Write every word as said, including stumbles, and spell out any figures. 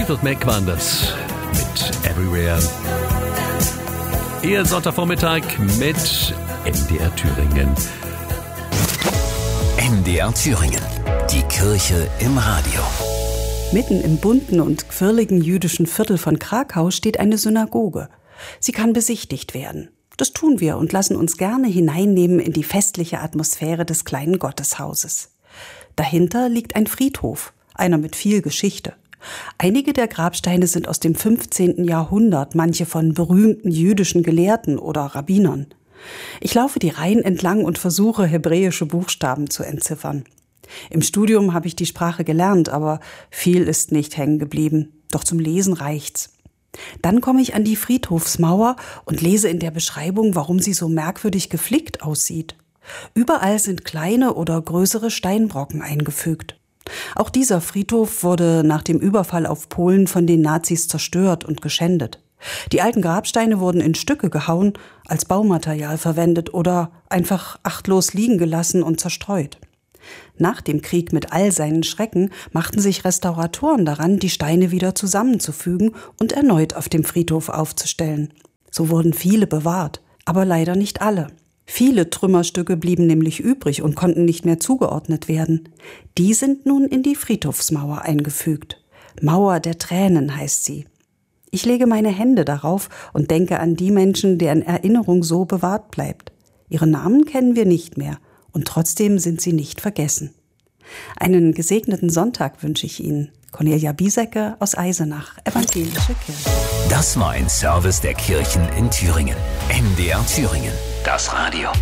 Fleetwood Mac waren das mit Everywhere. Ihr Sonntagvormittag mit N D R Thüringen. N D R Thüringen. Die Kirche im Radio. Mitten im bunten und quirligen jüdischen Viertel von Krakau steht eine Synagoge. Sie kann besichtigt werden. Das tun wir und lassen uns gerne hineinnehmen in die festliche Atmosphäre des kleinen Gotteshauses. Dahinter liegt ein Friedhof, einer mit viel Geschichte. Einige der Grabsteine sind aus dem fünfzehnten Jahrhundert, manche von berühmten jüdischen Gelehrten oder Rabbinern. Ich laufe die Reihen entlang und versuche, hebräische Buchstaben zu entziffern. Im Studium habe ich die Sprache gelernt, aber viel ist nicht hängen geblieben. Doch zum Lesen reicht's. Dann komme ich an die Friedhofsmauer und lese in der Beschreibung, warum sie so merkwürdig geflickt aussieht. Überall sind kleine oder größere Steinbrocken eingefügt. Auch dieser Friedhof wurde nach dem Überfall auf Polen von den Nazis zerstört und geschändet. Die alten Grabsteine wurden in Stücke gehauen, als Baumaterial verwendet oder einfach achtlos liegen gelassen und zerstreut. Nach dem Krieg mit all seinen Schrecken machten sich Restauratoren daran, die Steine wieder zusammenzufügen und erneut auf dem Friedhof aufzustellen. So wurden viele bewahrt, aber leider nicht alle. Viele Trümmerstücke blieben nämlich übrig und konnten nicht mehr zugeordnet werden. Die sind nun in die Friedhofsmauer eingefügt. Mauer der Tränen heißt sie. Ich lege meine Hände darauf und denke an die Menschen, deren Erinnerung so bewahrt bleibt. Ihre Namen kennen wir nicht mehr und trotzdem sind sie nicht vergessen. Einen gesegneten Sonntag wünsche ich Ihnen. Cornelia Biesecke aus Eisenach, Evangelische Kirche. Das war ein Service der Kirchen in Thüringen. N D R Thüringen. Das Radio.